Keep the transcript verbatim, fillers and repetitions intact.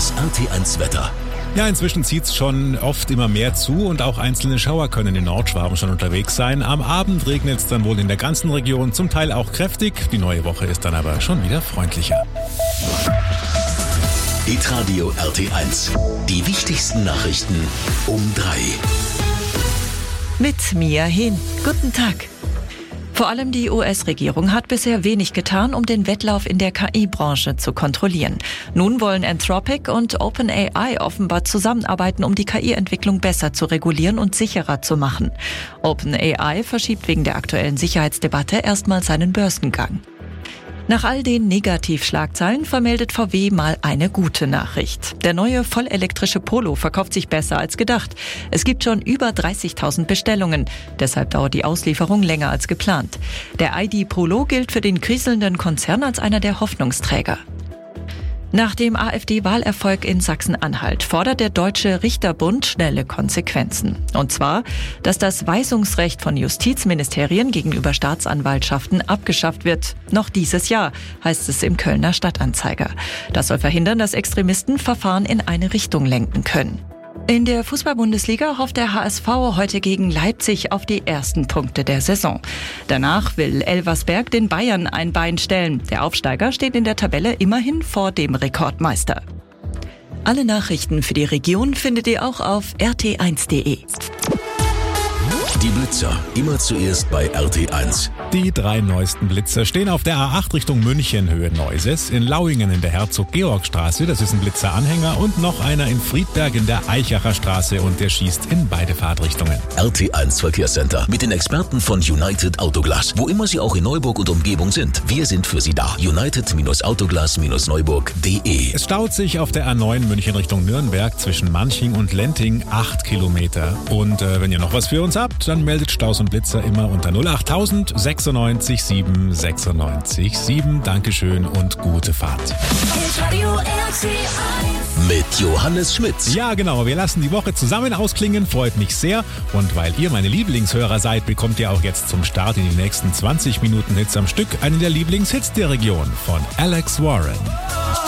Das R T eins Wetter. Ja, inzwischen zieht's schon oft immer mehr zu und auch einzelne Schauer können in Nordschwaben schon unterwegs sein. Am Abend regnet's dann wohl in der ganzen Region, zum Teil auch kräftig. Die neue Woche ist dann aber schon wieder freundlicher. Hitradio R T eins. Die wichtigsten Nachrichten um drei. Mit Mia Hin. Guten Tag. Vor allem die U S-Regierung hat bisher wenig getan, um den Wettlauf in der K I-Branche zu kontrollieren. Nun wollen Anthropic und OpenAI offenbar zusammenarbeiten, um die K I-Entwicklung besser zu regulieren und sicherer zu machen. OpenAI verschiebt wegen der aktuellen Sicherheitsdebatte erstmal seinen Börsengang. Nach all den Negativschlagzeilen vermeldet V W mal eine gute Nachricht. Der neue vollelektrische Polo verkauft sich besser als gedacht. Es gibt schon über dreißigtausend Bestellungen. Deshalb dauert die Auslieferung länger als geplant. Der I D Polo gilt für den kriselnden Konzern als einer der Hoffnungsträger. Nach dem AfD-Wahlerfolg in Sachsen-Anhalt fordert der Deutsche Richterbund schnelle Konsequenzen. Und zwar, dass das Weisungsrecht von Justizministerien gegenüber Staatsanwaltschaften abgeschafft wird. Noch dieses Jahr, heißt es im Kölner Stadtanzeiger. Das soll verhindern, dass Extremisten Verfahren in eine Richtung lenken können. In der Fußball-Bundesliga hofft der H S V heute gegen Leipzig auf die ersten Punkte der Saison. Danach will Elversberg den Bayern ein Bein stellen. Der Aufsteiger steht in der Tabelle immerhin vor dem Rekordmeister. Alle Nachrichten für die Region findet ihr auch auf r t eins punkt d e. Die Blitzer, immer zuerst bei R T eins. Die drei neuesten Blitzer stehen auf der A acht Richtung München, Höhe Neuses, in Lauingen in der Herzog-Georg-Straße, das ist ein Blitzeranhänger, und noch einer in Friedberg in der Eichacher Straße und der schießt in beide Fahrtrichtungen. R T eins Verkehrscenter mit den Experten von United Autoglas. Wo immer Sie auch in Neuburg und Umgebung sind, wir sind für Sie da. United Autoglas Neuburg punkt d e. Es staut sich auf der A neun München Richtung Nürnberg zwischen Manching und Lenting acht Kilometer. Und äh, wenn ihr noch was für uns habt, dann meldet Staus und Blitzer immer unter null acht tausend sechsundneunzig sieben sechsundneunzig sieben. Dankeschön und gute Fahrt. Mit Johannes Schmitz. Ja, genau. Wir lassen die Woche zusammen ausklingen. Freut mich sehr. Und weil ihr meine Lieblingshörer seid, bekommt ihr auch jetzt zum Start in die nächsten zwanzig Minuten Hits am Stück einen der Lieblingshits der Region von Alex Warren.